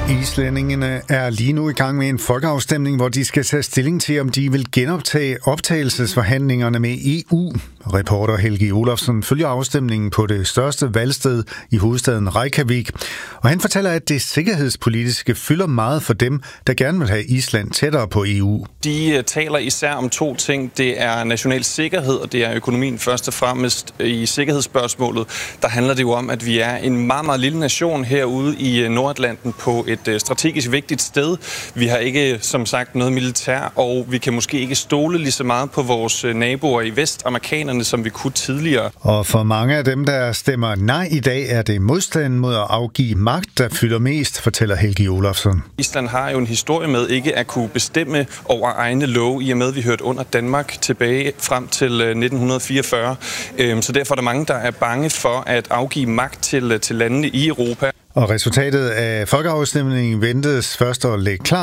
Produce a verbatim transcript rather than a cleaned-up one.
Islændingene er lige nu i gang med en folkeafstemning, hvor de skal tage stilling til, om de vil genoptage optagelsesforhandlingerne med E U. Reporter Helgi Olofsson følger afstemningen på det største valgsted i hovedstaden Reykjavik. Og han fortæller, at det sikkerhedspolitiske fylder meget for dem, der gerne vil have Island tættere på E U. De taler især om to ting. Det er national sikkerhed, og det er økonomien først og fremmest. I sikkerhedsspørgsmålet, der handler det jo om, at vi er en meget, meget lille nation herude i Nordatlanten på et strategisk vigtigt sted. Vi har ikke, som sagt, noget militær, og vi kan måske ikke stole lige så meget på vores naboer i vest, amerikanerne, som vi kunne tidligere. Og for mange af dem, der stemmer nej i dag, er det modstanden mod at afgive magt, der fylder mest, fortæller Helgi Olofsson. Island har jo en historie med ikke at kunne bestemme over egne love, i og med, at vi hørte under Danmark tilbage frem til nitten fireogfyrre. Så derfor er der mange, der er bange for at afgive magt til, til landene i Europa. Og resultatet af folkeafstemningen ventes først at ligge klar